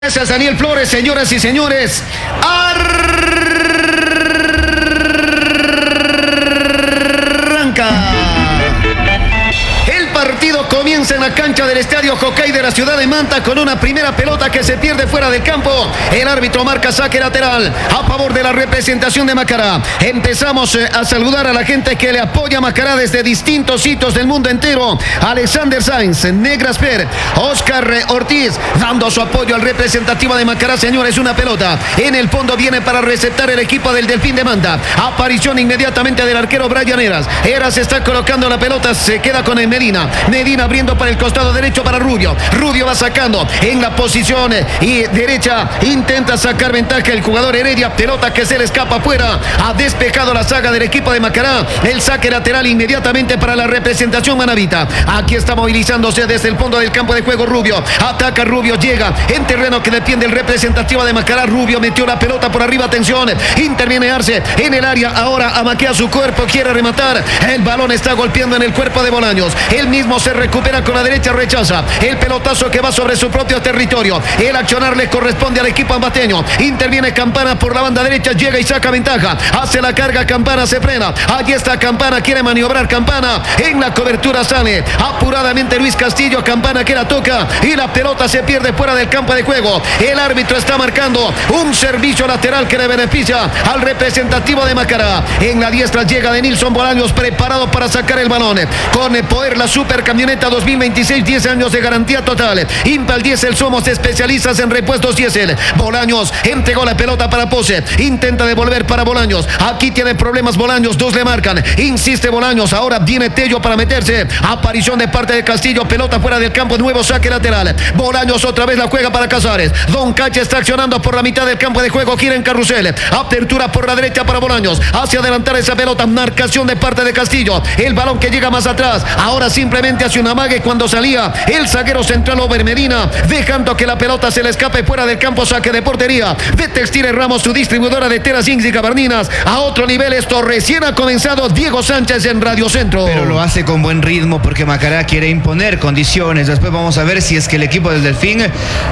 Gracias, Daniel Flores, señoras y señores. Arranca. El partido comienza en la cancha del Estadio Jockey de la ciudad de Manta con una primera pelota que se pierde fuera del campo. El árbitro marca saque lateral a favor de la representación de Macará. Empezamos a saludar a la gente que le apoya a Macará desde distintos sitios del mundo entero. Alexander Sainz, Negras Per, Oscar Ortiz, dando su apoyo al representativo de Macará. Señores, una pelota en el fondo viene para receptar el equipo del Delfín de Manta. Aparición inmediatamente del arquero Brian Eras. Eras está colocando la pelota, se queda con el Medina. Medina abriendo para el costado derecho para Rubio. Rubio va sacando en la posición y derecha. Intenta sacar ventaja el jugador Heredia. Pelota que se le escapa afuera. Ha despejado la saga del equipo de Macará. El saque lateral inmediatamente para la representación manabita. Aquí está movilizándose desde el fondo del campo de juego Rubio. Ataca Rubio, llega en terreno que defiende el representativo de Macará. Rubio metió la pelota por arriba. Atención. Interviene Arce en el área. Ahora amaquea su cuerpo. Quiere rematar. El balón está golpeando en el cuerpo de Bolaños. Él mismo se recupera con la derecha, rechaza el pelotazo que va sobre su propio territorio. El accionar le corresponde al equipo ambateño. Interviene Campana por la banda derecha, llega y saca ventaja. Hace la carga, Campana se frena. Allí está Campana, quiere maniobrar Campana. En la cobertura sale apuradamente Luis Castillo. Campana que la toca y la pelota se pierde fuera del campo de juego. El árbitro está marcando un servicio lateral que le beneficia al representativo de Macará. En la diestra llega de Nilson Bolaños, preparado para sacar el balón. Con el poder la Supercamioneta 2026, 10 años de garantía total. Impal Diesel, somos especialistas en repuestos diésel. Bolaños entregó la pelota para Pose. Intenta devolver para Bolaños. Aquí tiene problemas Bolaños, dos le marcan. Insiste Bolaños, ahora viene Tello para meterse. Aparición de parte de Castillo, pelota fuera del campo, nuevo saque lateral. Bolaños otra vez la juega para Casares. Don Cacha está accionando por la mitad del campo de juego, gira en carrusel. Apertura por la derecha para Bolaños. Hacia adelantar esa pelota, marcación de parte de Castillo. El balón que llega más atrás. Ahora simplemente hace un amague cuando salía el zaguero central Over Medina, dejando que la pelota se le escape fuera del campo. Saque de portería de Textiles Ramos, su distribuidora de telas, jeans y gabardinas. A otro nivel esto recién ha comenzado. Diego Sánchez en Radio Centro. Pero lo hace con buen ritmo porque Macará quiere imponer condiciones. Después vamos a ver si es que el equipo del Delfín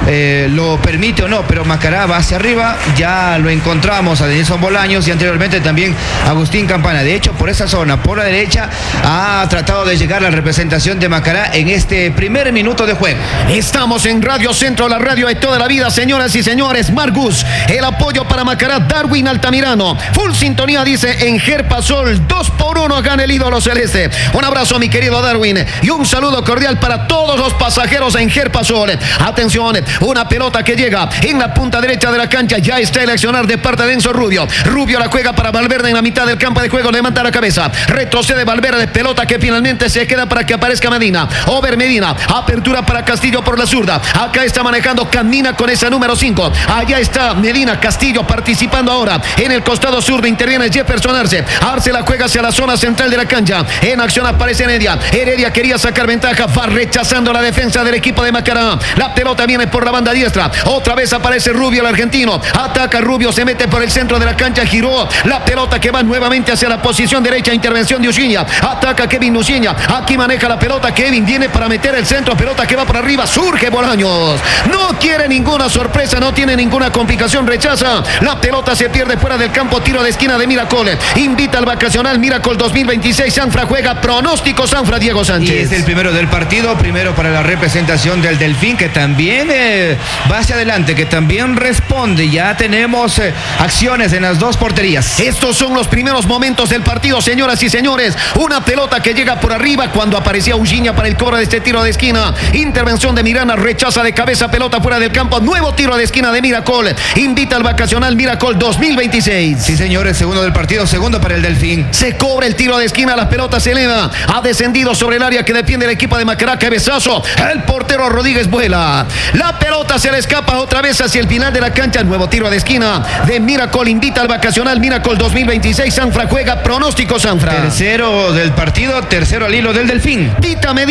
lo permite o no. Pero Macará va hacia arriba. Ya lo encontramos a Denilson Bolaños y anteriormente también Agustín Campana. De hecho, por esa zona, por la derecha, ha tratado de llegar la representación de Macará en este primer minuto de juego. Estamos en Radio Centro, la radio de toda la vida, señoras y señores. Margus, el apoyo para Macará. Darwin Altamirano, full sintonía, dice en Gerpasol, 2-1 gana el ídolo celeste. Un abrazo, mi querido Darwin, y un saludo cordial para todos los pasajeros en Gerpasol. Atención, una pelota que llega en la punta derecha de la cancha. Ya está el accionar de parte de Enzo Rubio. Rubio la juega para Valverde en la mitad del campo de juego. Levanta la cabeza, retrocede Valverde, pelota que finalmente se queda para que aparezca Medina. Over Medina, apertura para Castillo por la zurda. Acá está manejando, camina con esa número 5. Allá está Medina, Castillo participando ahora en el costado zurdo. Interviene Jefferson Arce. Arce la juega hacia la zona central de la cancha. En acción aparece Heredia. Heredia quería sacar ventaja, va rechazando la defensa del equipo de Macará. La pelota viene por la banda diestra. Otra vez aparece Rubio, el argentino. Ataca Rubio, se mete por el centro de la cancha, giró la pelota que va nuevamente hacia la posición derecha. Intervención de Uciña. Ataca Kevin Uciña. Aquí maneja la pelota. Kevin viene para meter el centro. Pelota que va por arriba. Surge Bolaños. No quiere ninguna sorpresa. No tiene ninguna complicación. Rechaza. La pelota se pierde fuera del campo. Tiro de esquina de Miracol. Invita al vacacional Miracol 2026. Sanfra juega. Pronóstico Sanfra, Diego Sánchez. Y es el primero del partido. Primero para la representación del Delfín, que también va hacia adelante, que también responde. Ya tenemos acciones en las dos porterías. Estos son los primeros momentos del partido, señoras y señores. Una pelota que llega por arriba cuando aparecía Ugiña para el cobro de este tiro de esquina. Intervención de Mirana, rechaza de cabeza, pelota fuera del campo. Nuevo tiro de esquina de Miracol. Invita al vacacional Miracol 2026. Sí, señores, segundo del partido, segundo para el Delfín. Se cobra el tiro de esquina, la pelota se eleva. Ha descendido sobre el área que defiende el equipo de Macará. Cabezazo. El portero Rodríguez vuela. La pelota se le escapa otra vez hacia el final de la cancha. Nuevo tiro de esquina de Miracol. Invita al vacacional Miracol 2026. Sanfra juega. Pronóstico Sanfra. Tercero del partido, tercero al hilo del Delfín. Tita Medina, un saludo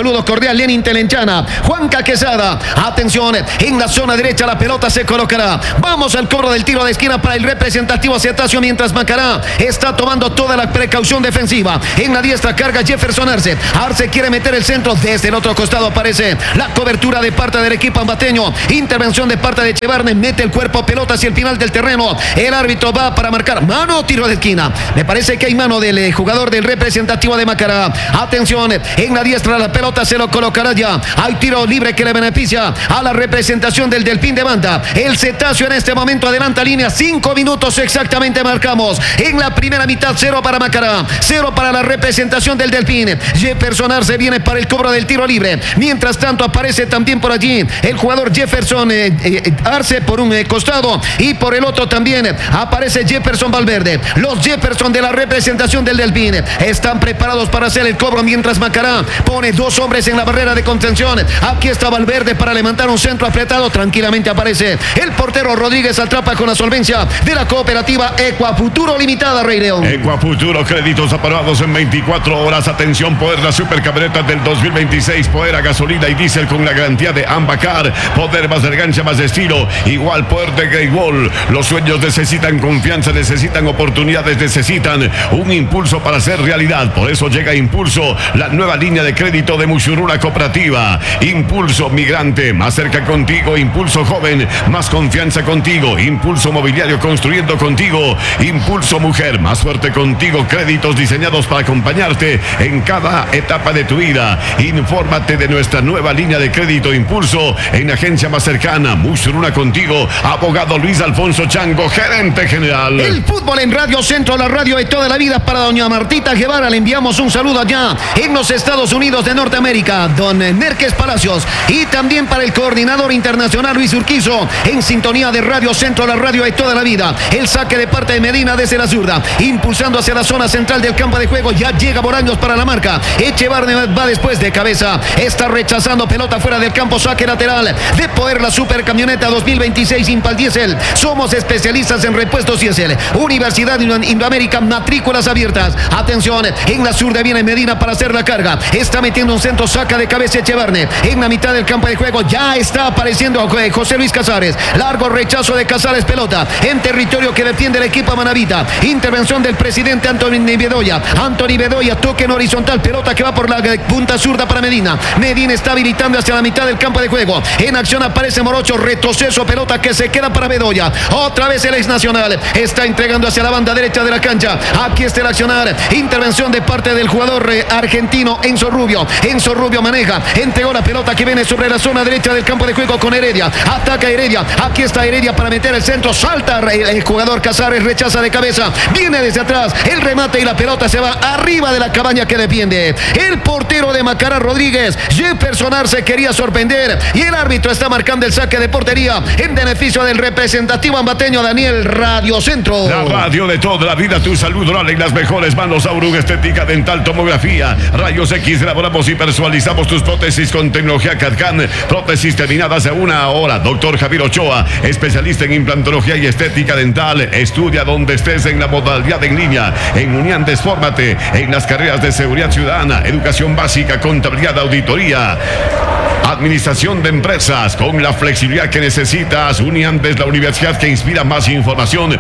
saludo cordial. Lenin Telenchana, Juanca Quesada. Atención, en la zona derecha la pelota se colocará. Vamos al cobro del tiro de esquina para el representativo Cetacio, mientras Macará está tomando toda la precaución defensiva. En la diestra carga Jefferson Arce. Arce quiere meter el centro. Desde el otro costado aparece la cobertura de parte del equipo ambateño. Intervención de parte de Echevarne. Mete el cuerpo, pelota hacia el final del terreno. El árbitro va para marcar mano o tiro de esquina. Me parece que hay mano del jugador del representativo de Macará. Atención, en la diestra la pelota se lo colocará ya. Hay tiro libre que le beneficia a la representación del Delfín de Manta. El Cetacio en este momento adelanta línea. 5 minutos exactamente marcamos. En la primera mitad, 0 para Macará, 0 para la representación del Delfín. Jefferson Arce viene para el cobro del tiro libre. Mientras tanto aparece también por allí el jugador Jefferson Arce por un costado, y por el otro también aparece Jefferson Valverde. Los Jefferson de la representación del Delfín están preparados para hacer el cobro, mientras Macará pone 2 hombres en la barrera de contención. Aquí está Valverde para levantar un centro apretado. Tranquilamente aparece el portero Rodríguez. Atrapa con la solvencia de la cooperativa Ecuafuturo Limitada, Rey León. Ecuafuturo, créditos aprobados en 24 horas. Atención, poder la supercamioneta del 2026. Poder a gasolina y diésel con la garantía de Ambacar. Poder más elegancia, más estilo. Igual poder de Great Wall. Los sueños necesitan confianza, necesitan oportunidades, necesitan un impulso para hacer realidad. Por eso llega Impulso, la nueva línea de crédito de Mushuruna Cooperativa. Impulso Migrante, más cerca contigo. Impulso Joven, más confianza contigo. Impulso Mobiliario, construyendo contigo. Impulso Mujer, más fuerte contigo. Créditos diseñados para acompañarte en cada etapa de tu vida. Infórmate de nuestra nueva línea de crédito Impulso en la agencia más cercana. Mushuruna contigo. Abogado Luis Alfonso Chango, gerente general. El fútbol en Radio Centro, la radio de toda la vida. Para doña Martita Guevara le enviamos un saludo allá en los Estados Unidos de Norteamérica, don Nerques Palacios, y también para el coordinador internacional Luis Urquizo, en sintonía de Radio Centro, la radio de toda la vida. El saque de parte de Medina desde la zurda, impulsando hacia la zona central del campo de juego. Ya llega Bolaños para la marca. Echevarne va después de cabeza, está rechazando pelota fuera del campo. Saque lateral de Poder la supercamioneta 2026 Impal Diesel. Somos especialistas en repuestos diésel. Universidad Indoamérica, matrículas abiertas. Atención, en la zurda viene Medina para hacer la carga. Está metiendo un centro, saca de cabeza Echevarne. En la mitad del campo de juego ya está apareciendo José Luis Casares. Largo rechazo de Casares, pelota en territorio que defiende el equipo Manavita. Intervención del presidente Anthony Bedoya. Anthony Bedoya, toque en horizontal, pelota que va por la punta zurda para Medina. Medina está habilitando hacia la mitad del campo de juego. En acción aparece Morocho, retroceso, pelota que se queda para Bedoya. Otra vez el ex nacional está entregando hacia la banda derecha de la cancha. Aquí está el accionar. Intervención de parte del jugador argentino Enzo Rubio. Enzo Rubio maneja, entregó la pelota que viene sobre la zona derecha del campo de juego con Heredia. Ataca Heredia. Aquí está Heredia para meter el centro. Salta el jugador Casares, rechaza de cabeza. Viene desde atrás el remate y la pelota se va arriba de la cabaña que defiende el portero de Macará, Rodríguez. Jefferson Arce quería sorprender y el árbitro está marcando el saque de portería en beneficio del representativo ambateño Daniel. Radio Centro, la radio de toda la vida. Tu salud oral en las mejores manos. Aurug Estética Dental, Tomografía, Rayos X. Elaboramos y personalizamos tus prótesis con tecnología CAD/CAM. Prótesis terminadas en 1 hora. Doctor Javier Ochoa, especialista en implantología y estética dental. Estudia donde estés en la modalidad en línea. En Uniandes, fórmate en las carreras de seguridad ciudadana, educación básica, contabilidad, auditoría, administración de empresas, con la flexibilidad que necesitas. Uniandes, la universidad que inspira. Más información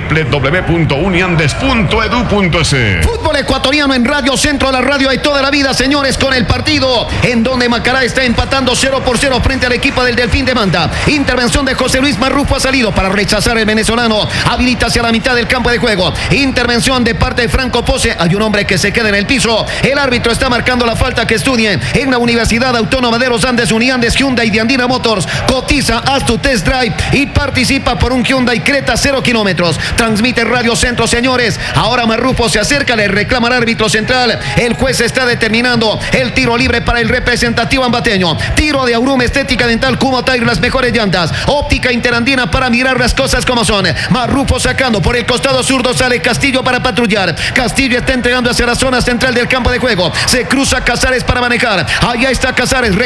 www.uniandes.edu.es. Fútbol ecuatoriano en Radio Centro, la radio de toda la vida, señores, con el partido en donde Macará está empatando 0-0 frente al equipo del Delfín de Manta. Intervención de José Luis Marrufo, ha salido para rechazar el venezolano. Habilita hacia la mitad del campo de juego. Intervención de parte de Franco Pose. Hay un hombre que se queda en el piso. El árbitro está marcando la falta que estudie en la Universidad Autónoma de los Andes. Uniandes, Hyundai de Andina Motors. Cotiza, haz tu test drive y participa por un Hyundai Creta 0 kilómetros. Transmite Radio Centro, señores. Ahora Marrufo se acerca, le reclama al árbitro central. El juez está determinando el tiro libre para el representativo ambateño. Tiro de Aurum Estética Dental, Cumo Tire, las mejores llantas. Óptica Interandina para mirar las cosas como son. Marrufo sacando por el costado zurdo, sale Castillo para patrullar. Castillo está entregando hacia la zona central del campo de juego. Se cruza Casares para manejar. Allá está Casares, recuperación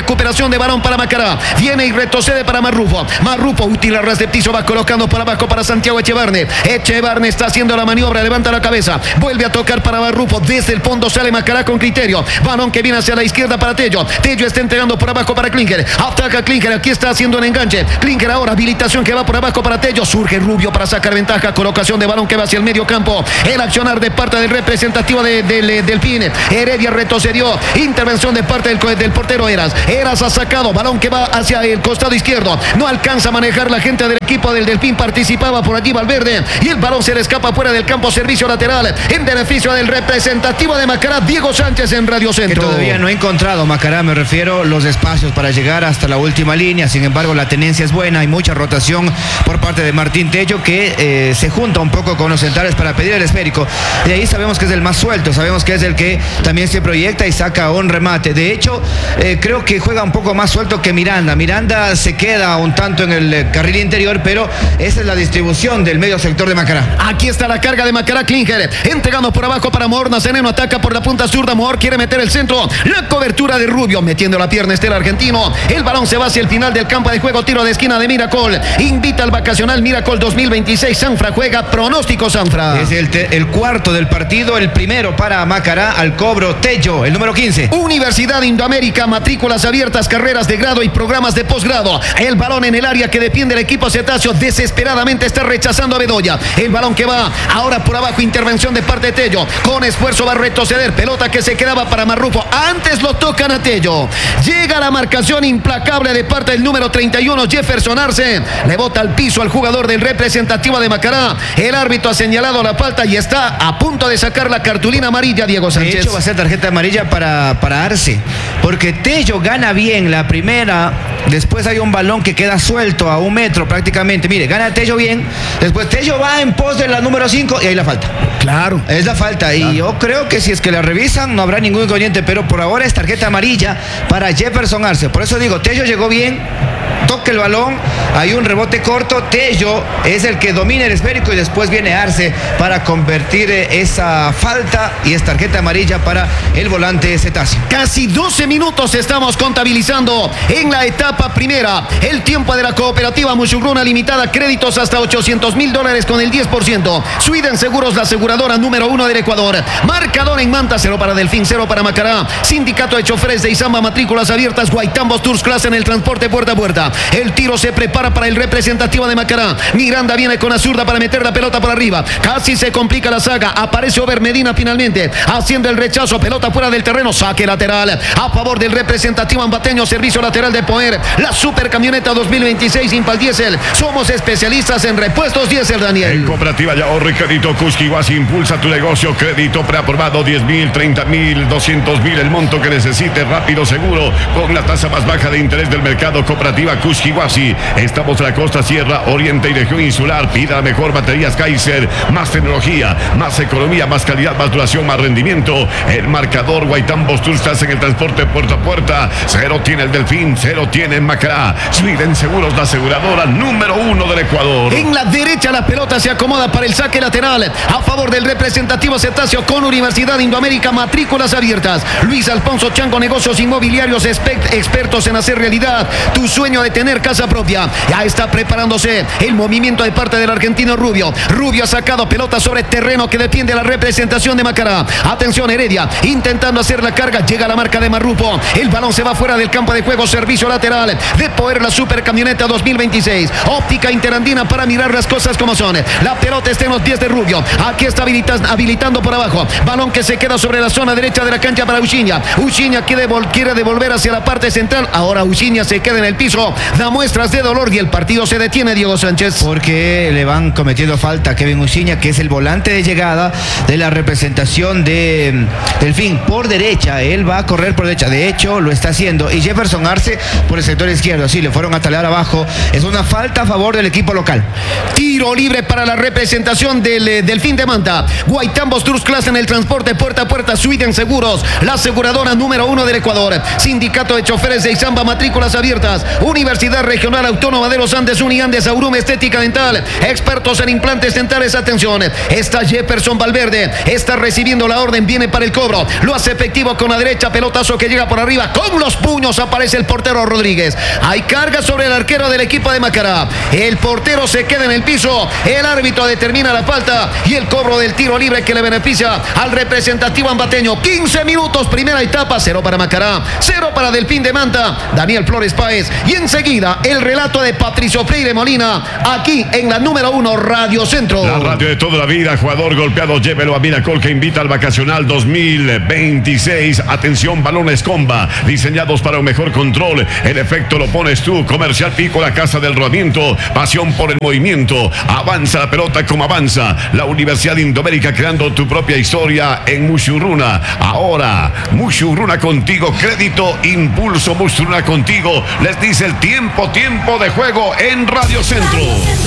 de balón para Macará. Viene y retrocede para Marrufo. Marrufo, útil a ras de piso, va colocando para abajo para Santiago Echevarne. Echevarne está haciendo la maniobra, levanta la cabeza, vuelve a tocar para Marrufo. Desde el fondo sale Macará con criterio. Balón que viene hacia la izquierda para Tello. Tello está entregando por abajo para Klinger. Ataca Klinger, aquí está haciendo un enganche. Klinger ahora, habilitación que va por abajo para Tello. Surge Rubio para sacar ventaja. Colocación de balón que va hacia el medio campo. El accionar de parte del representativo del PIN. Heredia retrocedió. Intervención de parte del portero Eras. Eras ha sacado. Balón que va hacia el costado izquierdo. No alcanza a manejar la gente del equipo del Delfín. Participaba por allí Valverde. Y el balón se le escapa fuera del campo. Servicio lateral en beneficio del representativo de Macará, Diego Sánchez en Radio Centro. Que todavía no ha encontrado Macará, me refiero, los espacios para llegar hasta la última línea. Sin embargo, la tenencia es buena. Hay mucha rotación por parte de Martín Tello, que se junta un poco con los centrales para pedir el esférico. De ahí sabemos que es el más suelto. Sabemos que es el que también se proyecta y saca un remate. De hecho, creo que juega un poco más suelto que Miranda. Miranda se queda un tanto en el carril interior, pero esa es la distribución del medio sector de Macará. Aquí está la carga de Macará. Klinger entregando por abajo para Mohr. Nazareno ataca por la punta zurda. Mohr quiere meter el centro. La cobertura de Rubio metiendo la pierna Estela argentino. El balón se va hacia el final del campo de juego. Tiro de esquina de Miracol. Invita al vacacional Miracol 2026. Sanfra juega. Pronóstico Sanfra. Es el cuarto del partido. El primero para Macará. Al cobro Tello, el número 15. Universidad Indoamérica. Matrículas abiertas. Carreras de grado y programas de posgrado. El balón en el área que defiende el equipo cetáceo. Desesperadamente está rechazando a Bedoya. El balón que va ahora por abajo. Intervención de parte de Tello. Con esfuerzo va a retroceder. Pelota que se quedaba para Marrufo. Antes lo tocan a Tello. Llega la marcación implacable de parte del número 31, Jefferson Arce. Le bota al piso al jugador del representativo de Macará. El árbitro ha señalado la falta y está a punto de sacar la cartulina amarilla, Diego Sánchez. De hecho, va a ser tarjeta amarilla para Arce. Porque Tello gana bien la primera. Después hay un balón que queda suelto a 1 metro prácticamente. Mire, gana Tello bien. Después Tello va en pos de la número 5 y ahí la falta. Claro. Es la falta. Claro. Y yo creo que si es que la revisan no habrá ningún inconveniente. Pero por ahora es tarjeta amarilla para Jefferson Arce. Por eso digo, Tello llegó bien. Toca el balón, hay un rebote corto. Tello es el que domina el esférico y después viene Arce para convertir esa falta y es tarjeta amarilla para el volante cetáceo. Casi 12 minutos estamos contabilizando en la etapa primera. El tiempo de la cooperativa Muchugruna Limitada, créditos hasta $800,000 con el 10%. Sweden Seguros, la aseguradora número 1 del Ecuador. Marcador en Manta, 0 para Delfín, 0 para Macará. Sindicato de Choferes de Izamba, matrículas abiertas. Guaitambos Tours Class en el transporte puerta a puerta. El tiro se prepara para el representativo de Macará. Miranda viene con la zurda para meter la pelota por arriba. Casi se complica la saga. Aparece Over Medina finalmente haciendo el rechazo. Pelota fuera del terreno. Saque lateral a favor del representativo ambateño. Servicio lateral de Poder. La super camioneta 2026 Impal Diesel. Somos especialistas en repuestos Diesel, Daniel. En Cooperativa Ya Ahorro y Crédito Cusquiguas impulsa tu negocio. Crédito preaprobado 10,000, 30,000, 200,000. El monto que necesites, rápido, seguro, con la tasa más baja de interés del mercado. Cooperativa Cusquiguasi. Estamos en la costa, sierra, oriente y región insular. Pida mejor baterías Kaiser. Más tecnología, más economía, más calidad, más duración, más rendimiento. El marcador Guaitambos Tours estás en el transporte puerta a puerta. 0 tiene el Delfín, 0 tiene en Macará. Sweden Seguros, la aseguradora número 1 del Ecuador. En la derecha la pelota se acomoda para el saque lateral a favor del representativo cetáceo con Universidad Indoamérica, matrículas abiertas. Luis Alfonso Chango, negocios inmobiliarios expertos en hacer realidad tu sueño de tener casa propia. Ya está preparándose el movimiento de parte del argentino Rubio. Rubio ha sacado pelota sobre terreno que defiende la representación de Macará. Atención, Heredia intentando hacer la carga. Llega la marca de Marrufo. El balón se va fuera del campo de juego. Servicio lateral de Poder, la super camioneta 2026. Óptica Interandina para mirar las cosas como son. La pelota está en los pies de Rubio. Aquí está habilitando por abajo. Balón que se queda sobre la zona derecha de la cancha para Uchiña. Uchiña quiere devolver hacia la parte central. Ahora Uchiña se queda en el piso. Da muestras de dolor y el partido se detiene, Diego Sánchez. Porque le van cometiendo falta a Kevin Uchiña, que es el volante de llegada de la representación de Delfín. Por derecha, él va a correr por derecha. De hecho, lo está haciendo. Y Jefferson Arce por el sector izquierdo. Sí, le fueron a talar abajo. Es una falta a favor del equipo local. Tiro libre para la representación del Delfín de Manta. Guaitambos Tours Class en el transporte puerta a puerta. Sweden Seguros, la aseguradora número 1 del Ecuador. Sindicato de Choferes de Izamba, matrículas abiertas. Universidad Universidad Regional Autónoma de los Andes, Uniandes, Aurum Estética Dental, expertos en implantes dentales. Atención, está Jefferson Valverde, está recibiendo la orden, viene para el cobro, lo hace efectivo con la derecha, pelotazo que llega por arriba, con los puños aparece el portero Rodríguez. Hay carga sobre el arquero del equipo de Macará, el portero se queda en el piso, el árbitro determina la falta y el cobro del tiro libre que le beneficia al representativo ambateño. 15 minutos, primera etapa, 0 para Macará, 0 para Delfín de Manta, Daniel Flores Páez, y enseguida el relato de Patricio Freire Molina, aquí en la número 1 Radio Centro. La radio de toda la vida, jugador golpeado, llévelo a Miracol que invita al vacacional 2026. Atención, balones comba, diseñados para un mejor control. El efecto lo pones tú. Comercial Pico, la casa del rodamiento, pasión por el movimiento. Avanza la pelota como avanza. La Universidad Indoamérica creando tu propia historia en Mushurruna. Ahora, Mushurruna contigo, crédito, impulso, Mushurruna contigo. Les dice el tiempo de juego en Radio Centro.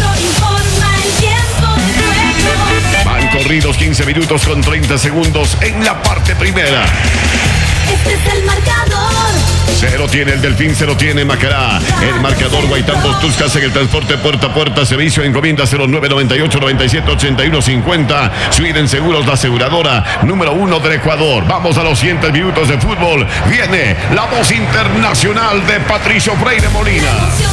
Van corridos 15 minutos con 30 segundos en la parte primera. Este es el marcador. 0 tiene el Delfín, 0 tiene Macará. El marcador Guaitambos Tuscas en el transporte puerta a puerta. Servicio encomienda 0998 97 81 50. Sweden Seguros, la aseguradora número 1 del Ecuador. Vamos a los 100 minutos de fútbol. Viene la voz internacional de Patricio Freire Molina.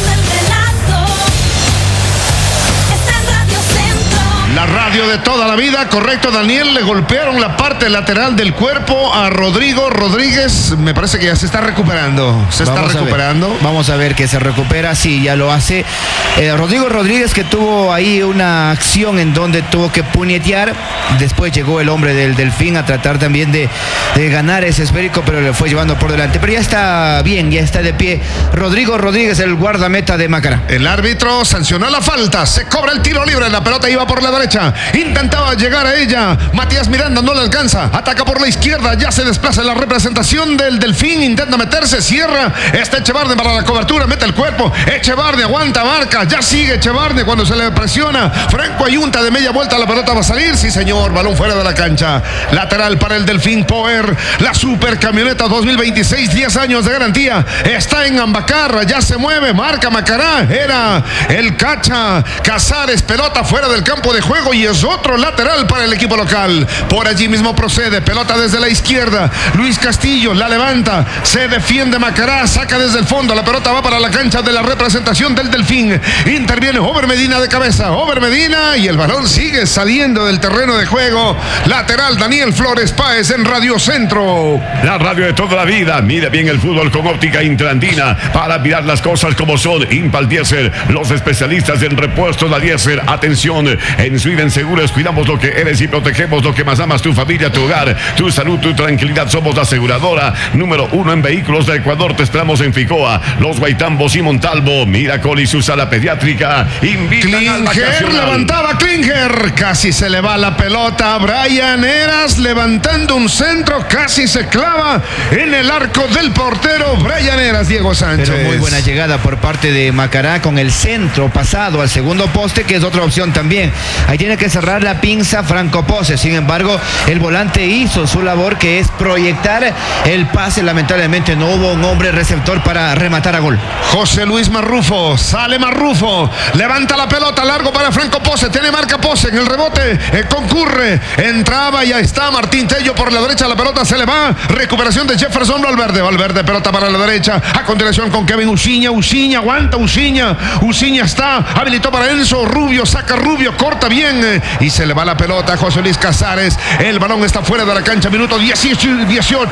La radio de toda la vida, correcto, Daniel. Le golpearon la parte lateral del cuerpo a Rodrigo Rodríguez. Me parece que ya se está recuperando. Vamos a ver que se recupera. Sí, ya lo hace. Rodrigo Rodríguez, que tuvo ahí una acción en donde tuvo que puñetear. Después llegó el hombre del Delfín a tratar también de ganar ese esférico, pero le fue llevando por delante. Pero ya está bien, ya está de pie Rodrigo Rodríguez, el guardameta de Macará. El árbitro sancionó la falta. Se cobra el tiro libre. La pelota iba por la derecha. Intentaba llegar a ella. Matías Miranda no le alcanza. Ataca por la izquierda. Ya se desplaza la representación del Delfín. Intenta meterse. Cierra. Está Echevarne para la cobertura. Mete el cuerpo. Echevarne aguanta, marca. Ya sigue Echevarne cuando se le presiona. Franco Ayunta de media vuelta. La pelota va a salir. Sí, señor. Balón fuera de la cancha. Lateral para el Delfín Power. La super camioneta 2026. 10 años de garantía. Está en Ambacar. Ya se mueve. Marca Macará. Era el Cacha Casares. Pelota fuera del campo de juego y es otro lateral para el equipo local. Por allí mismo procede, pelota desde la izquierda. Luis Castillo la levanta, se defiende Macará, saca desde el fondo, la pelota va para la cancha de la representación del Delfín. Interviene Over Medina de cabeza, Over Medina, y el balón sigue saliendo del terreno de juego. Lateral Daniel Flores Páez en Radio Centro. La radio de toda la vida. Mire bien el fútbol con óptica Intrandina para mirar las cosas como son. Impal Diesel, los especialistas en repuestos la Diesel. Atención, en Sweden Seguros cuidamos lo que eres y protegemos lo que más amas, tu familia, tu hogar, tu salud, tu tranquilidad. Somos la aseguradora número 1 en vehículos de Ecuador. Te esperamos en Ficoa, Los Guaitambos y Montalvo. Miracol y su sala pediátrica invitan al vacacional. Levantaba Klinger, casi se le va la pelota. Brian Eras levantando un centro, casi se clava en el arco del portero Brian Eras, Diego Sánchez. Pero muy buena llegada por parte de Macará con el centro pasado al segundo poste, que es otra opción también. Ahí tiene que cerrar la pinza Franco Pose. Sin embargo, el volante hizo su labor, que es proyectar el pase. Lamentablemente no hubo un hombre receptor para rematar a gol. José Luis Marrufo, sale Marrufo, levanta la pelota, largo para Franco Pose, tiene marca Pose en el rebote, concurre, entraba, ya está Martín Tello por la derecha, la pelota se le va, recuperación de Jefferson Valverde, pelota para la derecha, a continuación con Kevin Uciña, aguanta Uciña está, habilitó para Enzo, Rubio, saca Rubio, corta bien y se le va la pelota a José Luis Casares. El balón está fuera de la cancha, minuto 18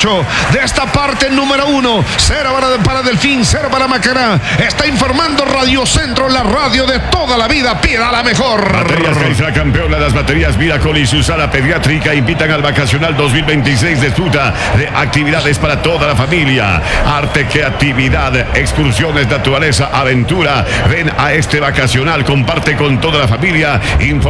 de esta parte número 1. 0 para Delfín, 0 para Macará. Está informando Radio Centro, la radio de toda la vida. Pida la mejor. Baterías Caixa, campeona de las baterías Miracol y su sala pediátrica invitan al vacacional 2026. Disfruta de actividades para toda la familia. Arte, creatividad, excursiones, naturaleza, aventura. Ven a este vacacional, comparte con toda la familia. Información en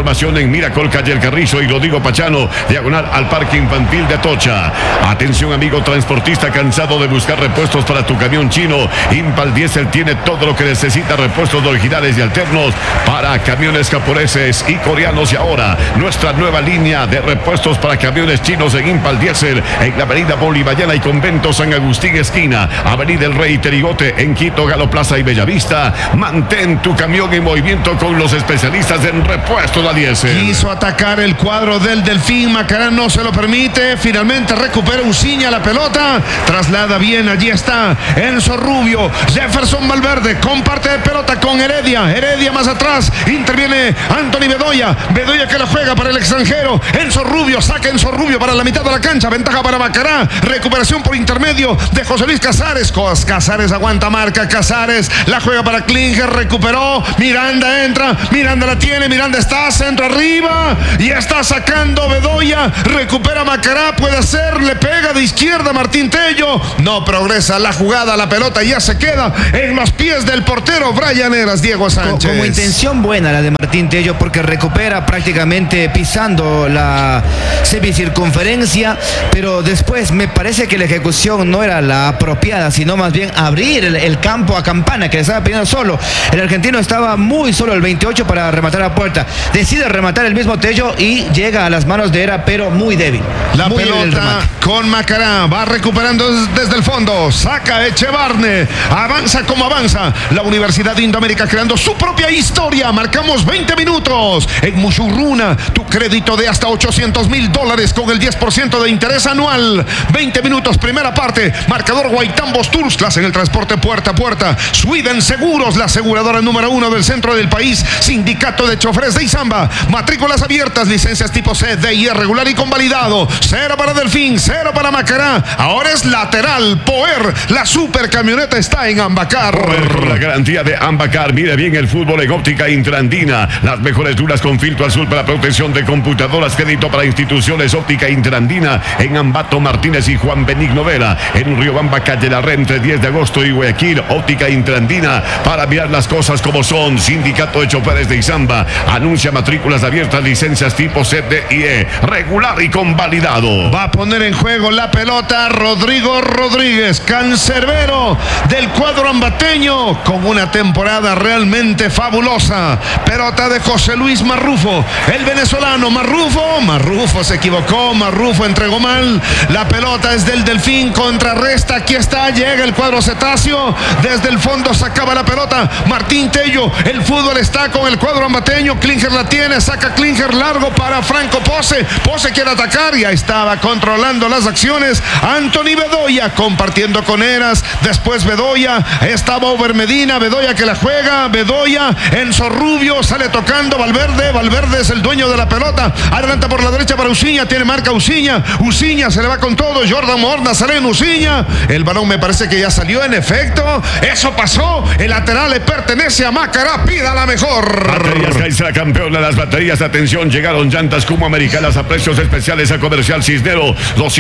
en Miracol, calle El Carrizo y Rodrigo Pachano, diagonal al Parque Infantil de Atocha. Atención, amigo transportista cansado de buscar repuestos para tu camión chino. Impal Diesel tiene todo lo que necesita, repuestos originales y alternos para camiones japoneses y coreanos. Y ahora nuestra nueva línea de repuestos para camiones chinos en Impal Diesel, en la avenida Bolivariana y Convento San Agustín esquina, avenida El Rey Terigote en Quito, Galo Plaza y Bellavista. Mantén tu camión en movimiento con los especialistas en repuestos a diésel. Quiso atacar el cuadro del Delfín, Macará no se lo permite, finalmente recupera Uciña la pelota, traslada bien, allí está Enzo Rubio, Jefferson Valverde, comparte de pelota con Heredia más atrás, interviene Anthony Bedoya que la juega para el extranjero, Enzo Rubio, saca Enzo Rubio para la mitad de la cancha, ventaja para Macará, recuperación por intermedio de José Luis Casares, Casares aguanta marca, Casares la juega para Klinger, recuperó, Miranda entra, Miranda la tiene, Miranda está, centro arriba y está sacando Bedoya, recupera Macará, puede hacer, le pega de izquierda Martín Tello, no progresa la jugada, la pelota ya se queda en los pies del portero Brian Heras, Diego Sánchez. Como intención buena la de Martín Tello, porque recupera prácticamente pisando la semicircunferencia, pero después me parece que la ejecución no era la apropiada, sino más bien abrir el campo a Campana, que le estaba pidiendo solo. El argentino estaba muy solo, el 28, para rematar a puerta. Decide rematar el mismo Tello y llega a las manos de Hera, pero muy débil. La muy débil pelota con Macará, va recuperando desde el fondo, saca Echevarne, avanza como avanza la Universidad de Indoamérica, creando su propia historia. Marcamos 20 minutos en Mushurruna, tu crédito de hasta $800,000 con el 10% de interés anual. 20 minutos, primera parte, marcador Guaitambos Tours, clase en el transporte puerta a puerta. Sweden Seguros, la aseguradora número 1 del centro del país. Sindicato de Choferes de Izamba, matrículas abiertas, licencias tipo C, D y E regular y convalidado. 0 para Delfín, 0 para Macará. Ahora es lateral, Poer, la super camioneta está en Ambacar. Poder con la garantía de Ambacar. Mire bien el fútbol en óptica Intrandina. Las mejores duras con filtro azul para protección de computadoras. Crédito para instituciones, óptica Intrandina en Ambato Martínez y Juan Benigno Vera. En Riobamba, calle La Red, entre 10 de agosto y Guayaquil. Óptica Intrandina para mirar las cosas como son. Sindicato de Choferes de Izamba anuncia matrículas abiertas, licencias tipo C, D y E regular y convalidado. Va a poner en juego la pelota Rodrigo Rodríguez, cancerbero del cuadro ambateño, con una temporada realmente fabulosa. Pelota de José Luis Marrufo, el venezolano. Marrufo se equivocó, Marrufo entregó mal. La pelota es del Delfín, contrarresta, aquí está, llega el cuadro cetáceo, desde el fondo sacaba la pelota Martín Tello, el fútbol está con el cuadro ambateño. Klinger la tiene, saca Klinger largo para Franco Pose quiere atacar, ya estaba controlando las acciones Anthony Bedoya, compartiendo con Heras, después Bedoya, estaba Over Medina, Bedoya que la juega, Bedoya, Enzo Rubio, sale tocando Valverde es el dueño de la pelota, adelanta por la derecha para Uciña, tiene marca Uciña se le va con todo, Jordan Morna, sale en Uciña, el balón me parece que ya salió, en efecto, eso pasó, el lateral le pertenece a Macará, pida la mejor. Baterías Caixa, campeón de las baterías, atención, llegaron llantas Como Americanas a precios especiales a Comercial Cisnero,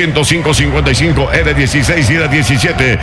205.55 R16 y R17,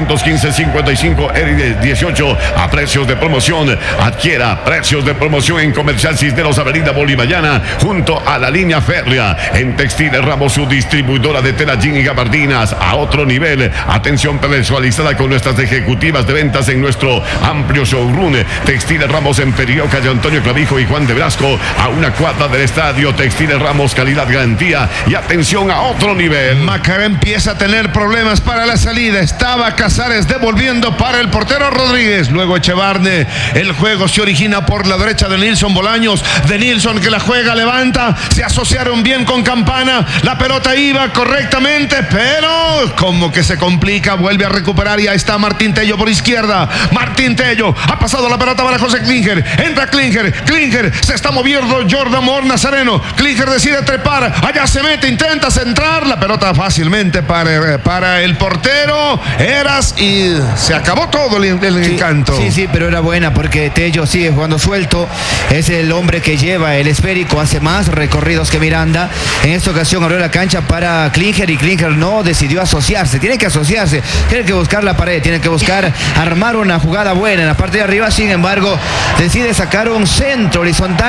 215.55 R18 a precios de promoción. Adquiera precios de promoción en Comercial Cisneros, avenida Bolivariana, junto a la línea férrea. En Textiles Ramos, su distribuidora de tela jean y gabardinas a otro nivel. Atención personalizada con nuestras ejecutivas de ventas en nuestro amplio showroom. Textiles Ramos en Perio, calle Antonio Clavijo y Juan de Blasco, a una cuadra del estadio. Textiles Ramos, calidad, garantía y atención a otro nivel. Macará empieza a tener problemas para la salida. Estaba Casares devolviendo para el portero Rodríguez. Luego Echevarne. El juego se origina por la derecha de Nilson Bolaños. De Nilson que la juega, levanta. Se asociaron bien con Campana. La pelota iba correctamente, pero como que se complica. Vuelve a recuperar y ahí está Martín Tello por izquierda. Martín Tello ha pasado la pelota para José Klinger. Entra Klinger. Se está moviendo Jordan Mor Nazareno. Klinger decide trepar. Allá se mete, intenta centrar. La pelota fácilmente para el portero Heras y se acabó todo el encanto. Sí, pero era buena porque Tello sigue jugando suelto. Es el hombre que lleva el esférico, hace más recorridos que Miranda. En esta ocasión abrió la cancha para Klinger y Klinger no decidió asociarse. Tiene que asociarse, tiene que buscar la pared, tiene que buscar armar una jugada buena en la parte de arriba. Sin embargo, decide sacar un centro horizontal que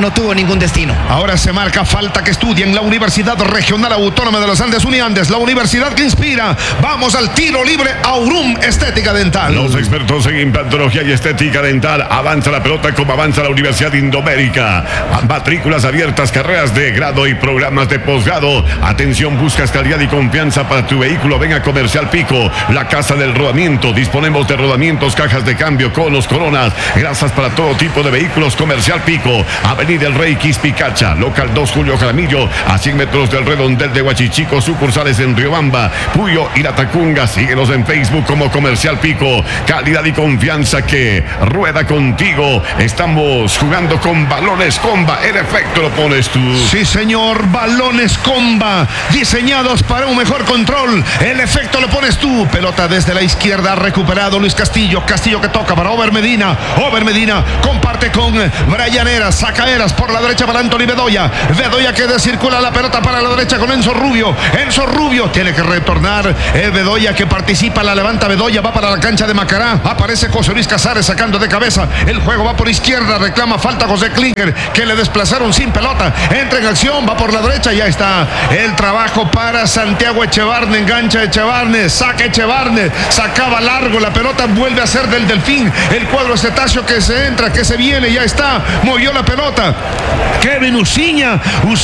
no tuvo ningún destino. Ahora se marca falta que estudia en la Universidad Regional Autónoma de los Andes, Uniandes, la universidad que inspira. Vamos al tiro libre Aurum Estética Dental. Los expertos en implantología y estética dental. Avanza la pelota como avanza la Universidad Indoamérica. Matrículas abiertas, carreras de grado y programas de posgrado. Atención, buscas calidad y confianza para tu vehículo. Ven a Comercial Pico, la casa del rodamiento. Disponemos de rodamientos, cajas de cambio, conos, coronas, grasas para todo tipo de vehículos. Comercial Pico, Avenida El Rey, Quispicacha, local 2 Julio Jaramillo, a 100 metros del redondel de Huachichico, sucursales en Riobamba, Puyo y La Tacunga. Síguenos en Facebook como Comercial Pico. Calidad y confianza que rueda contigo. Estamos jugando con balones Comba. El efecto lo pones tú. Sí, señor, balones Comba, diseñados para un mejor control. El efecto lo pones tú. Pelota desde la izquierda, ha recuperado Luis Castillo. Castillo que toca para Over Medina. Over Medina comparte con Brian Eras. Saca Eras por la derecha para Anthony Bedoya. Bedoya que descircula la pelota para la derecha con Enzo Rubio. Enzo Rubio tiene que retornar. Bedoya que participa, la levanta Bedoya, va para la cancha de Macará. Aparece José Luis Casares sacando de cabeza. El juego va por izquierda, reclama falta José Klinger, que le desplazaron sin pelota. Entra en acción, va por la derecha, ya está el trabajo para Santiago Echevarne. Engancha Echevarne, saca Echevarne, sacaba largo la pelota, vuelve a ser del Delfín. El cuadro cetáceo que se entra, que se viene, ya está, movió la pelota. Kevin Uciña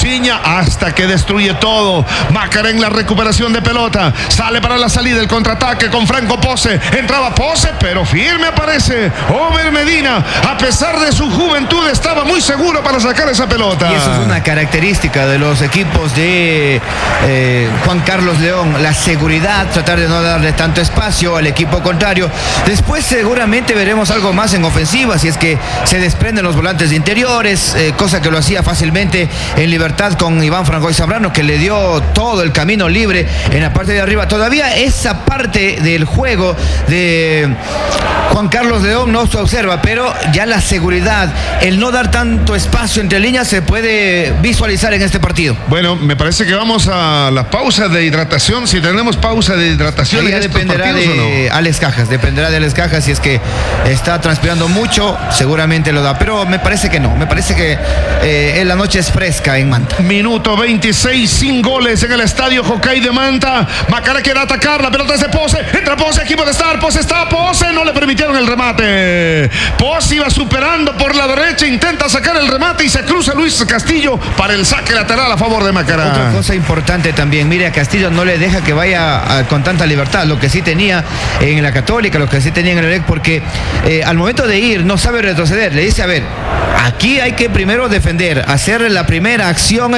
hasta que destruye todo. Macará en la recuperación de pelota, sale para la salida, el contraataque con Franco Pose. Entraba Pose, pero firme aparece Over Medina. A pesar de su juventud, estaba muy seguro para sacar esa pelota. Y eso es una característica de los equipos de Juan Carlos León, la seguridad, tratar de no darle tanto espacio al equipo contrario. Después seguramente veremos algo más en ofensiva, si es que se desprenden los volantes de interiores, cosa que lo hacía fácilmente en libertad con Iván Frangoy Zambrano, que le dio todo el camino libre en la parte de arriba. Todavía esa parte del juego de Juan Carlos León no se observa, pero ya la seguridad, el no dar tanto espacio entre líneas se puede visualizar en este partido. Bueno, me parece que vamos a la pausa de hidratación. Si tenemos pausa de hidratación, ya dependerá de Alex Cajas, dependerá de Alex Cajas. Si es que está transpirando mucho, seguramente lo da, pero me parece que no, me parece que la noche es fresca en Manta. Minuto 26, sin goles en el estadio Hockey de Manta. Macará quiere atacar, la pelota es de Pose, entra Pose, aquí puede estar, Pose está, Pose, no le permitieron el remate. Pose iba superando por la derecha, intenta sacar el remate y se cruza Luis Castillo para el saque lateral a favor de Macará. Otra cosa importante también, mire, a Castillo no le deja que vaya con tanta libertad, lo que sí tenía en la Católica, lo que sí tenía en el ELEC, porque al momento de ir no sabe retroceder, le dice, a ver, aquí hay que primero defender, hacer la primera acción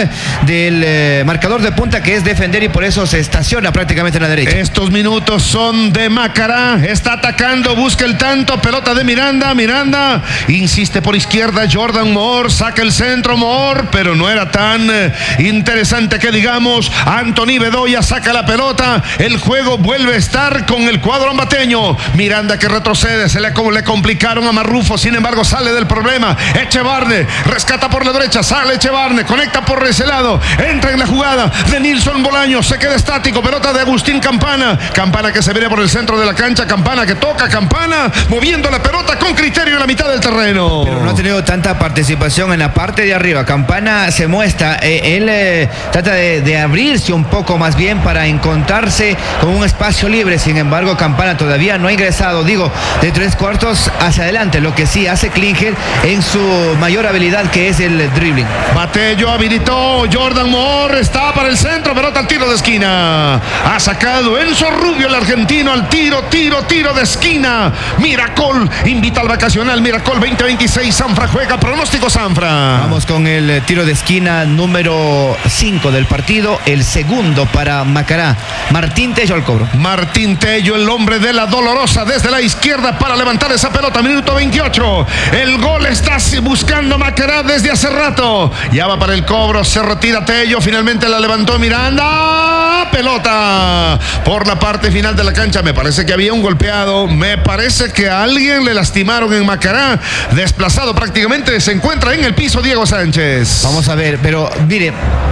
del marcador de punta, que es defender, y por eso se estaciona prácticamente en la derecha. Estos minutos son de Macará, está atacando, busca el tanto, pelota de Miranda, Miranda insiste por izquierda, Jordan Moore, saca el centro Moore, pero no era tan interesante que digamos. Anthony Bedoya saca la pelota, el juego vuelve a estar con el cuadro ambateño. Miranda que retrocede, le complicaron a Marrufo, sin embargo sale del problema. Echevarne rescata por la derecha, sale Echevarne, conecta por ese lado, entra en la jugada de Nilson Bolaños, se queda estático, pelota de Agustín Campana, Campana que se viene por el centro de la cancha, Campana que toca, Campana moviendo la pelota con criterio en la mitad del terreno. Pero no ha tenido tanta participación en la parte de arriba. Campana se muestra, él trata de abrirse un poco más bien para encontrarse con un espacio libre. Sin embargo, Campana todavía no ha ingresado, digo, de 3/4 hacia adelante, lo que sí hace Klinger en su mayor habilidad, que es el dribbling. Batello habilitó, Jordan Moore está para el centro, pelota al tiro de esquina. Ha sacado Enzo Rubio, el argentino, al tiro de esquina. Miracol invita al vacacional, Miracol 2026, Sanfra juega, pronóstico Sanfra. Vamos con el tiro de esquina número 5 del partido, el segundo para Macará. Martín Tello al cobro. Martín Tello, el hombre de la dolorosa, desde la izquierda para levantar esa pelota, minuto 28. El gol está buscando Macará desde hace rato. Ya va para el cobro, se retira Tello, finalmente la levantó Miranda. Pelota por la parte final de la cancha. Me parece que había un golpeado, me parece que a alguien le lastimaron en Macará. Desplazado prácticamente, se encuentra en el piso Diego Sánchez. Vamos a ver, pero mire,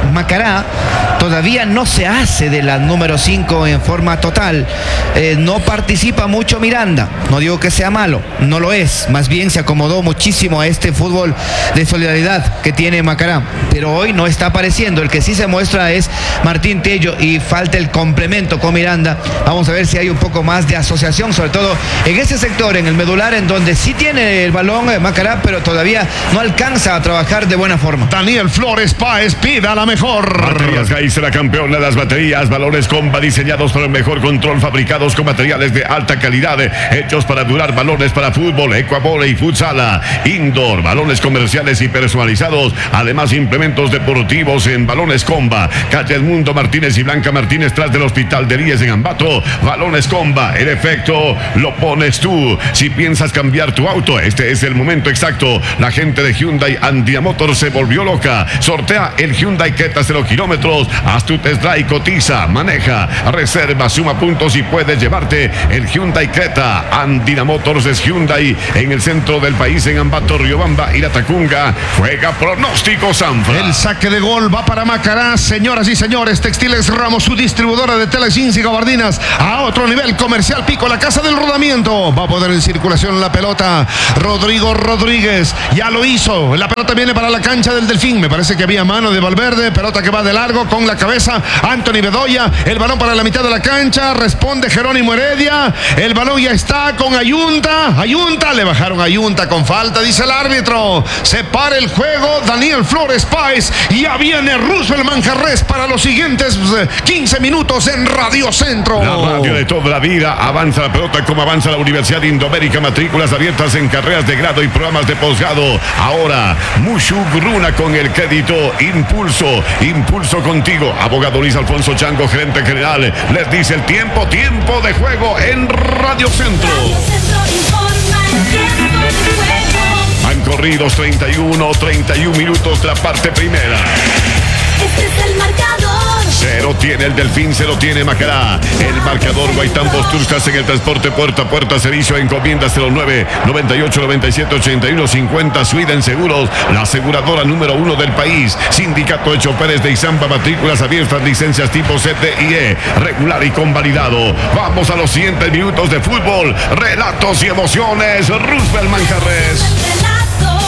Macará todavía no se hace de la número 5 en forma total. No participa mucho Miranda. No digo que sea malo, no lo es. Más bien se acomodó muchísimo a este fútbol de solidaridad que tiene Macará. Pero hoy no está apareciendo. El que sí se muestra es Martín Tello y falta el complemento con Miranda. Vamos a ver si hay un poco más de asociación, sobre todo en ese sector, en el medular, en donde sí tiene el balón Macará, pero todavía no alcanza a trabajar de buena forma. Daniel Flores Páez pida la mejor. Baterías Gaize, la campeona de las baterías. Balones Comba diseñados para el mejor control, fabricados con materiales de alta calidad, hechos para durar. Balones para fútbol, ecuavole y futsala, indoor, balones comerciales y personalizados. Además, implementos deportivos en Balones Comba. Calle Edmundo Martínez y Blanca Martínez, tras del Hospital de Ríes en Ambato. Balones Comba, el efecto lo pones tú. Si piensas cambiar tu auto, este es el momento exacto. La gente de Hyundai Andina Motor se volvió loca. Sortea el Hyundai Creta 0 kilómetros. Haz tu test drive, cotiza, maneja, reserva, suma puntos y puedes llevarte el Hyundai Creta. Andina Motors es Hyundai en el centro del país, en Ambato, Riobamba y La Tacunga. Juega pronóstico Sanfra. El saque de gol va para Macará. Señoras y señores, Textiles Ramos, su distribuidora de telas, jeans y gabardinas a otro nivel comercial. Pico, la casa del rodamiento. Va a poner en circulación la pelota Rodrigo Rodríguez. Ya lo hizo. La pelota viene para la cancha del Delfín. Me parece que había mano de Valverde. Pelota que va de largo con la cabeza. Anthony Bedoya. El balón para la mitad de la cancha. Responde Jerónimo Heredia. El balón ya está con Ayunta. Ayunta. Le bajaron a Ayunta con falta, dice el árbitro. Se para el juego. Daniel Flores Páez. Ya viene Roosevelt Manjarres para los siguientes 15 minutos en Radio Centro. La radio de toda la vida. Avanza la pelota como avanza la Universidad Indoamérica. Matrículas abiertas en carreras de grado y programas de posgrado. Ahora, Mushu Gruna con el crédito Impulso. Impulso contigo. Abogado Luis Alfonso Chango, gerente general. Les dice el tiempo de juego en Radio Centro. Radio Centro informa el tiempo de juego. Han corrido 31 minutos la parte primera. Este es el marcador. Cero tiene el Delfín, cero tiene Macará. El marcador Guaitán Posturcas en el transporte puerta a puerta. Servicio a encomienda 09 98 97 81 50. Sweden Seguros, la aseguradora número 1 del país. Sindicato de Choferes de Izamba, matrículas abiertas, licencias tipo ZIE, regular y convalidado. Vamos a los siguientes minutos de fútbol. Relatos y emociones. Roosevelt Manjarres. El relato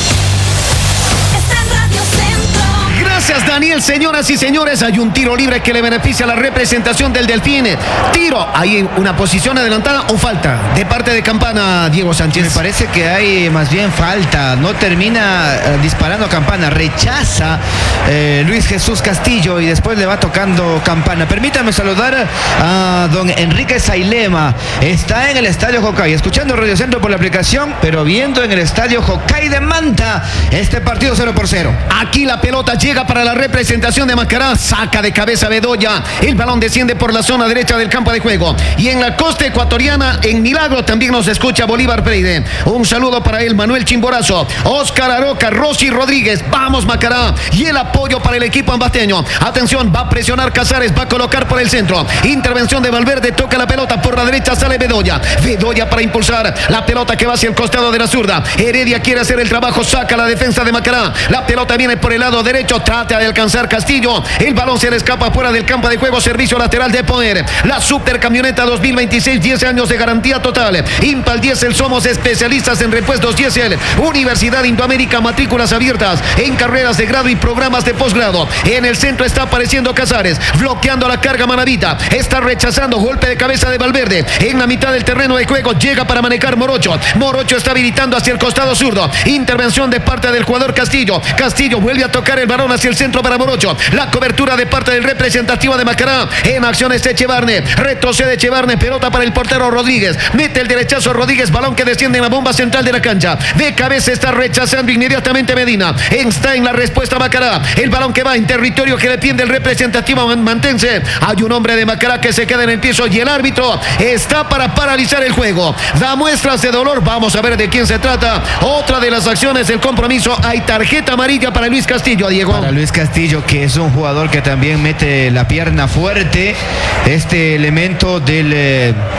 está en Radio Centro. Gracias, Daniel. Señoras y señores, hay un tiro libre que le beneficia a la representación del Delfín. Tiro, hay una posición adelantada o falta de parte de Campana, Diego Sánchez. Me parece que hay más bien falta. No termina disparando Campana. Rechaza Luis Jesús Castillo y después le va tocando Campana. Permítame saludar a don Enrique Sailema. Está en el Estadio Jocay, escuchando Radio Centro por la aplicación, pero viendo en el Estadio Jocay de Manta este partido 0-0. Aquí la pelota llega para la representación de Macará. Saca de cabeza Bedoya. El balón desciende por la zona derecha del campo de juego. Y en la costa ecuatoriana, en Milagro, también nos escucha Bolívar Freire. Un saludo para él, Manuel Chimborazo, Oscar Aroca, Rosy Rodríguez. Vamos, Macará. Y el apoyo para el equipo ambasteño. Atención, va a presionar Casares, va a colocar por el centro. Intervención de Valverde, toca la pelota por la derecha, sale Bedoya. Bedoya para impulsar la pelota que va hacia el costado de la zurda. Heredia quiere hacer el trabajo, saca la defensa de Macará. La pelota viene por el lado derecho, trata de alcanzar Castillo. El balón se le escapa fuera del campo de juego. Servicio lateral de poder. La Supercamioneta 2026, 10 años de garantía total. Impal Diesel, somos especialistas en repuestos Diesel. Universidad Indoamérica, matrículas abiertas en carreras de grado y programas de posgrado. En el centro está apareciendo Casares, bloqueando la carga Manavita. Está rechazando, golpe de cabeza de Valverde. En la mitad del terreno de juego llega para manejar Morocho. Morocho está habilitando hacia el costado zurdo. Intervención de parte del jugador Castillo. Castillo vuelve a tocar el balón hacia el centro para Morocho. La cobertura de parte del representativo de Macará. En acción está Echevarne. Retrocede Echevarne. Pelota para el portero Rodríguez. Mete el derechazo Rodríguez. Balón que desciende en la bomba central de la cancha. De cabeza está rechazando inmediatamente Medina. Está en la respuesta Macará. El balón que va en territorio que depende del representativo mantense. Hay un hombre de Macará que se queda en el piso y el árbitro está para paralizar el juego. Da muestras de dolor. Vamos a ver de quién se trata. Otra de las acciones del compromiso. Hay tarjeta amarilla para Luis Castillo, Diego. Para Luis Castillo, que es un jugador que también mete la pierna fuerte. Este elemento del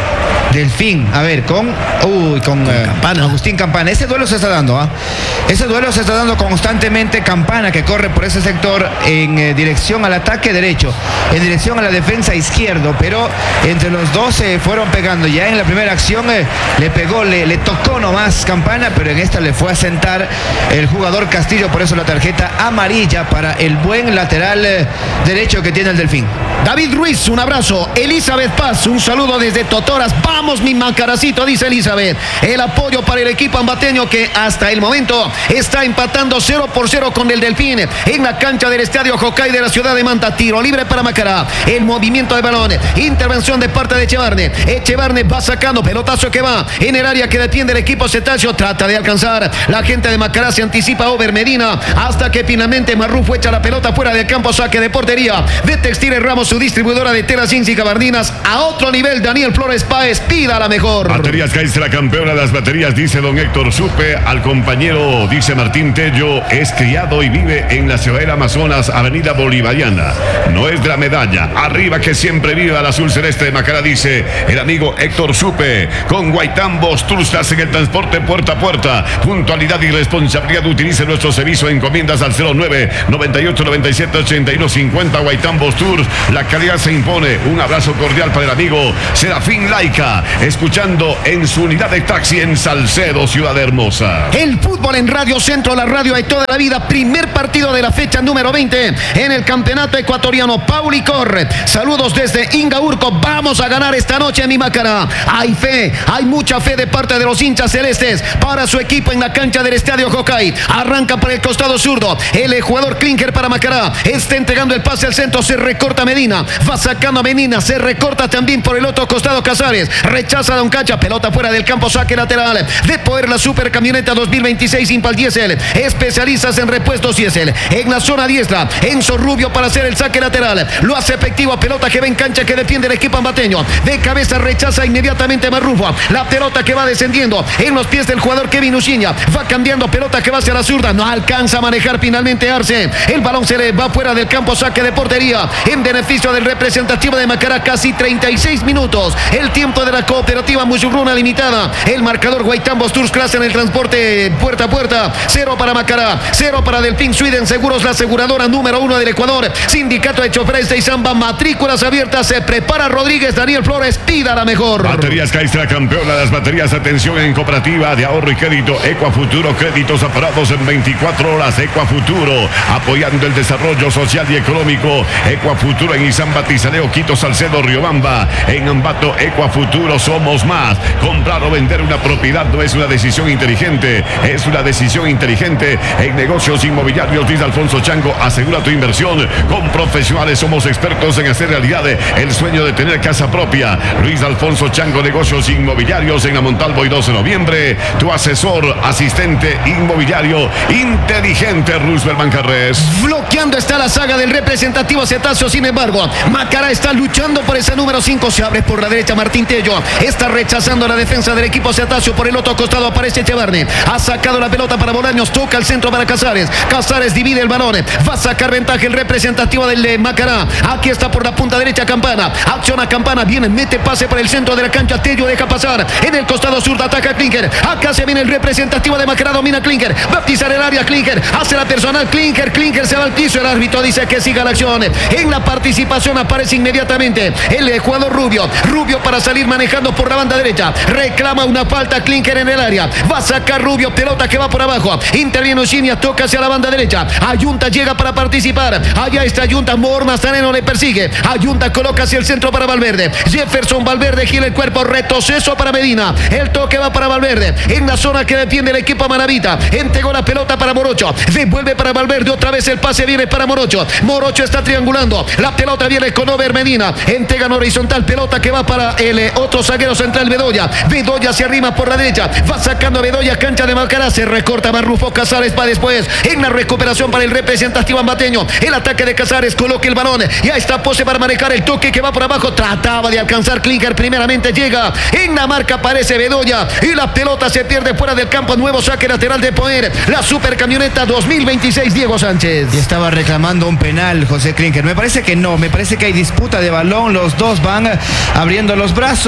Delfín, a ver, con Agustín Campana. Ese duelo se está dando, ¿ah? Ese duelo se está dando constantemente. Campana, que corre por ese sector en dirección al ataque derecho, en dirección a la defensa izquierdo, pero entre los dos se fueron pegando. Ya en la primera acción le pegó, le tocó nomás Campana, pero en esta le fue a sentar el jugador Castillo, por eso la tarjeta amarilla para el buen lateral derecho que tiene el Delfín. David Ruiz, un abrazo. Elizabeth Paz, un saludo desde Totoras. Vamos, mi Macaracito, dice Elizabeth. El apoyo para el equipo ambateño que hasta el momento está empatando 0-0 con el Delfín en la cancha del Estadio Jocay de la ciudad de Manta. Tiro libre para Macará. El movimiento de balón. Intervención de parte de Echevarne. Echevarne va sacando, pelotazo que va en el área que defiende el equipo cetáceo. Trata de alcanzar. La gente de Macará se anticipa Over Medina hasta que finalmente Marrufo echa la pelota fuera del campo. Saque de portería de Textiles Ramos, su distribuidora de telas jeans y gabardinas. A otro nivel, Daniel Flores Páez, pida la mejor. Baterías Caiz, la campeona de las baterías, dice don Héctor Supe. Al compañero, dice Martín Tello, es criado y vive en la ciudad del Amazonas, avenida Bolivariana. No es de la medalla. Arriba que siempre viva el azul celeste de Macará, dice el amigo Héctor Supe. Con Guaitambos Tours en el transporte puerta a puerta. Puntualidad y responsabilidad. Utilice nuestro servicio. Encomiendas al 09 98 97 81 50. Guaitambos Tours. La calidad se impone. Un abrazo cordial para el amigo Serafín Laica, escuchando en su unidad de taxi en Salcedo, Ciudad Hermosa. El fútbol en Radio Centro, la radio de toda la vida. Primer partido de la fecha número 20 en el campeonato ecuatoriano. Pauli corre. Saludos desde Ingaurco. Vamos a ganar esta noche en mi Macará. Hay fe, hay mucha fe de parte de los hinchas celestes para su equipo en la cancha del Estadio Jocay. Arranca por el costado zurdo. El jugador Klinker para Macará. Está entregando el pase al centro. Se recorta Medina. Va sacando a Medina. Se recorta también por el otro costado Casares. Rechaza a Don Cacha. Pelota fuera del campo. Saque lateral. De poder la Super Camioneta 2026 Impal Diesel. Especialistas en repuestos Diesel. En la zona diestra. Enzo Rubio para hacer el saque lateral. Lo hace efectivo. Pelota que va en cancha que defiende el equipo ambateño. De cabeza rechaza inmediatamente Marrufo. La pelota que va descendiendo en los pies del jugador Kevin Uchiña. Va cambiando. Pelota que va hacia la zurda. No alcanza a manejar finalmente Arce. El balón se le va fuera del campo. Saque de portería en beneficio del representativo de Macará. Casi 36 minutos. El tiempo de la cooperativa Musurruna Limitada. El marcador Guaitambos Tours clase en el transporte puerta a puerta. 0 para Macará. 0 para Delfín Sweden Seguros, la aseguradora número 1 del Ecuador. Sindicato de Choferes de Izamba. Matrículas abiertas. Se prepara Rodríguez. Daniel Flores, pida la mejor. Baterías Caiz, la campeona de las baterías. Atención en cooperativa de ahorro y crédito Ecuafuturo. Créditos aparados en 24 horas. Ecuafuturo, apoyando el desarrollo social y económico. Ecuafuturo en Izamba, Tizaleo, Quito, Salcedo, Riobamba. En Ambato, Ecuafuturo, somos más. Comprar o vender una propiedad no es una decisión inteligente, es una decisión inteligente. En negocios inmobiliarios, dice Alfonso Chango, asegura tu inversión. Con profesionales somos expertos en hacer realidad el sueño de tener casa propia. Luis Alfonso Chango, negocios inmobiliarios en la Montalvo y 12 de noviembre. Tu asesor, asistente inmobiliario inteligente, Roosevelt Mancarres. Bloqueando está la saga del representativo Cetáceo. Sin embargo, Macará está luchando por esa número 5. Se abre por la derecha Martín Tello. Está rechazando la defensa del equipo Cetáceo. Por el otro costado aparece Echevarne. Ha sacado la pelota para Bolaños. Toca el centro para Casares. Casares divide el balón. Va a sacar ventaja el representativo del Macará. Aquí está por la punta derecha Campana. Acciona Campana. Viene, mete pase por el centro de la cancha. Tello deja pasar. En el costado sur ataca Klinker. Acá se viene el representativo de Macará. Domina Klinker. Va a pisar el área Klinker. Hace la personal Klinker. Klinker se va al piso. El árbitro dice que siga la acción. En la participación aparece inmediatamente el jugador Rubio. Rubio para salir manejando por la banda derecha. Reclama una falta Klinker en el área. Va a sacar Rubio. Pelota que va por abajo. Interviene Uchiña. Toca hacia la banda derecha. Ayunta llega para participar. Allá está Ayunta. Mornas Taneno le persigue. Ayunta coloca hacia el centro para Valverde. Jefferson Valverde gira el cuerpo. Retroceso para Medina. El toque va para Valverde. En la zona que defiende el equipo Manavita. Entregó la pelota para Morocho. Devuelve para Valverde. Otra vez el pase viene para Morocho. Morocho está triangulando. La pelota viene con Over Medina. Entrega en horizontal. Pelota que va para el otro zaguero central Bedoya. Bedoya se arrima por la derecha. Va sacando a Bedoya. Cancha de Macará. Se recorta Marrufo. Casares va después. En la recuperación para el representativo ambateño. El ataque de Casares. Coloca el balón. Ya está pose para manejar el toque que va por abajo. Trataba de alcanzar Klinker. Primeramente llega. En la marca aparece Bedoya. Y la pelota se pierde fuera del campo. Nuevo saque lateral de poder. La Super Camioneta 2026 Diego Sánchez. Y estaba reclamando un penal José Klinker. Me parece que no. Me parece que hay disputa de balón. Los dos van abriendo los brazos.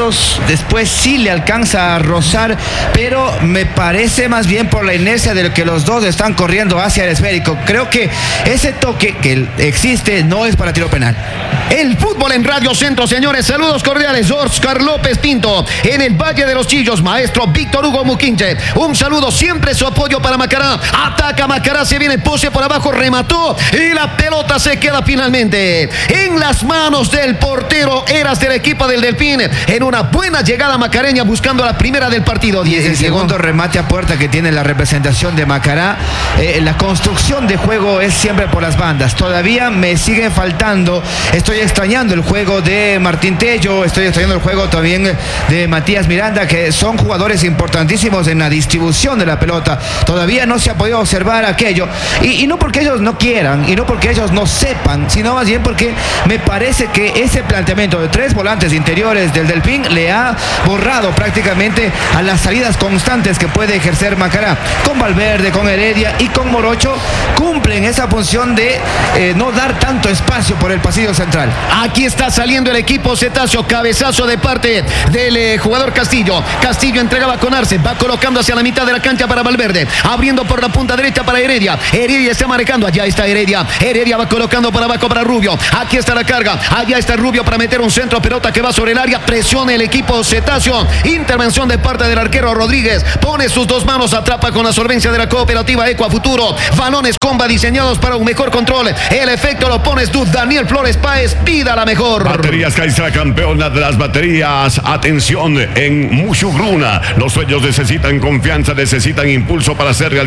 Ceballos después sí le alcanza a rozar, pero me parece más bien por la inercia de que los dos están corriendo hacia el esférico. Creo que ese toque que existe no es para tiro penal. El fútbol en Radio Centro, señores. Saludos cordiales. Oscar López Pinto. En el Valle de los Chillos, maestro Víctor Hugo Muquinche. Un saludo, siempre su apoyo para Macará. Ataca Macará, se viene pose por abajo, remató y la pelota se queda finalmente en las manos del portero Eras del equipo del Delfín. En una buena llegada macareña buscando la primera del partido. Y es el segundo remate a puerta que tiene la representación de Macará. La construcción de juego es siempre por las bandas. Todavía me sigue faltando. Estoy extrañando el juego de Martín Tello, estoy extrañando el juego también de Matías Miranda, que son jugadores importantísimos en la distribución de la pelota. Todavía no se ha podido observar aquello. Y no porque ellos no quieran, y no porque ellos no sepan, sino más bien porque me parece que ese planteamiento de 3 volantes interiores del Delfín le ha borrado prácticamente a las salidas constantes que puede ejercer Macará. Con Valverde, con Heredia y con Morocho cumplen esa función de no dar tanto espacio por el pasillo central. Aquí está saliendo el equipo cetáceo, cabezazo de parte del jugador Castillo. Castillo entregaba con Arce, va colocando hacia la mitad de la cancha para Valverde, abriendo por la punta derecha para Heredia. Heredia está marcando, allá está Heredia. Heredia va colocando para abajo para Rubio. Aquí está la carga, allá está Rubio para meter un centro, pelota que va sobre el área, presiona el equipo cetáceo. Intervención de parte del arquero Rodríguez, pone sus 2 manos, atrapa con la solvencia de la cooperativa Eco a Futuro. Balones comba diseñados para un mejor control. El efecto lo pones tú, Daniel Flores Páez, pida la mejor. Baterías Caixa, campeona de las baterías. Atención, en Mushugruna los sueños necesitan confianza, necesitan impulso para ser realidad.